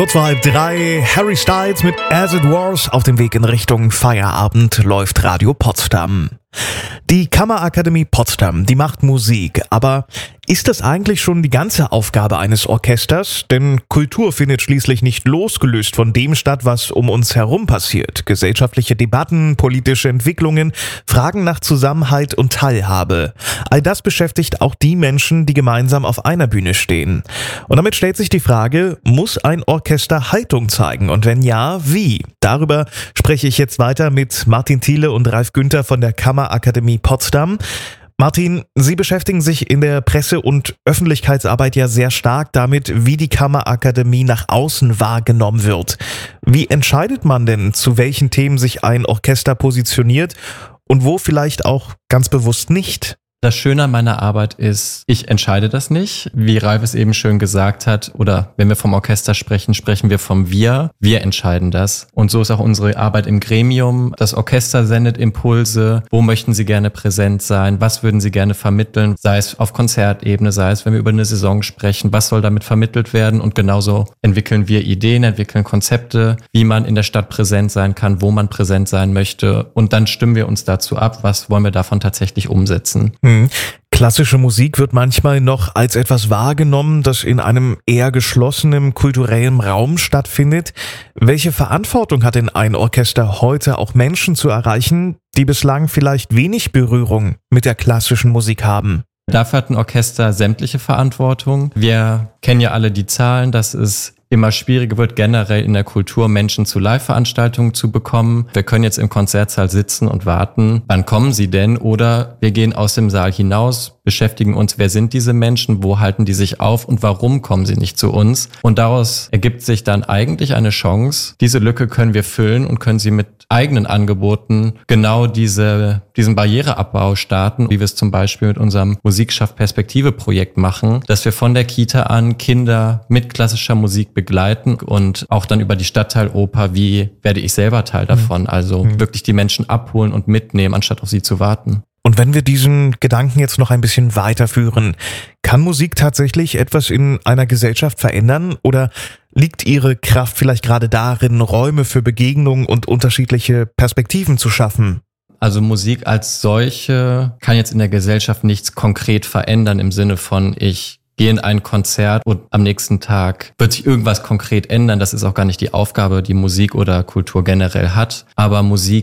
Kurz vor 2:30, Harry Styles mit As It Was. Auf dem Weg in Richtung Feierabend läuft Radio Potsdam. Die Kammerakademie Potsdam, die macht Musik, aber ist das eigentlich schon die ganze Aufgabe eines Orchesters? Denn Kultur findet schließlich nicht losgelöst von dem statt, was um uns herum passiert. Gesellschaftliche Debatten, politische Entwicklungen, Fragen nach Zusammenhalt und Teilhabe. All das beschäftigt auch die Menschen, die gemeinsam auf einer Bühne stehen. Und damit stellt sich die Frage, muss ein Orchester Haltung zeigen? Und wenn ja, wie? Darüber spreche ich jetzt weiter mit Martin Thiele und Ralf Günther von der Kammerakademie Potsdam. Martin, Sie beschäftigen sich in der Presse- und Öffentlichkeitsarbeit ja sehr stark damit, wie die Kammerakademie nach außen wahrgenommen wird. Wie entscheidet man denn, zu welchen Themen sich ein Orchester positioniert und wo vielleicht auch ganz bewusst nicht? Das Schöne an meiner Arbeit ist, ich entscheide das nicht. Wie Ralf es eben schön gesagt hat, oder wenn wir vom Orchester sprechen, sprechen wir vom Wir. Wir entscheiden das. Und so ist auch unsere Arbeit im Gremium. Das Orchester sendet Impulse. Wo möchten Sie gerne präsent sein? Was würden Sie gerne vermitteln? Sei es auf Konzertebene, sei es, wenn wir über eine Saison sprechen. Was soll damit vermittelt werden? Und genauso entwickeln wir Ideen, entwickeln Konzepte, wie man in der Stadt präsent sein kann, wo man präsent sein möchte. Und dann stimmen wir uns dazu ab, was wollen wir davon tatsächlich umsetzen. Klassische Musik wird manchmal noch als etwas wahrgenommen, das in einem eher geschlossenen kulturellen Raum stattfindet. Welche Verantwortung hat denn ein Orchester heute, auch Menschen zu erreichen, die bislang vielleicht wenig Berührung mit der klassischen Musik haben? Dafür hat ein Orchester sämtliche Verantwortung. Wir kennen ja alle die Zahlen, dass es immer schwieriger wird, generell in der Kultur Menschen zu Live-Veranstaltungen zu bekommen. Wir können jetzt im Konzertsaal sitzen und warten, wann kommen sie denn? Oder wir gehen aus dem Saal hinaus, beschäftigen uns, wer sind diese Menschen, wo halten die sich auf und warum kommen sie nicht zu uns? Und daraus ergibt sich dann eigentlich eine Chance. Diese Lücke können wir füllen und können sie mit eigenen Angeboten genau diesen Barriereabbau starten, wie wir es zum Beispiel mit unserem Musikschaff-Perspektive-Projekt machen, dass wir von der Kita an Kinder mit klassischer Musik begleiten und auch dann über die Stadtteiloper, wie werde ich selber Teil davon, also wirklich die Menschen abholen und mitnehmen, anstatt auf sie zu warten. Und wenn wir diesen Gedanken jetzt noch ein bisschen weiterführen, kann Musik tatsächlich etwas in einer Gesellschaft verändern oder liegt ihre Kraft vielleicht gerade darin, Räume für Begegnungen und unterschiedliche Perspektiven zu schaffen? Also Musik als solche kann jetzt in der Gesellschaft nichts konkret verändern im Sinne von ich gehe in ein Konzert und am nächsten Tag wird sich irgendwas konkret ändern. Das ist auch gar nicht die Aufgabe, die Musik oder Kultur generell hat. Aber Musik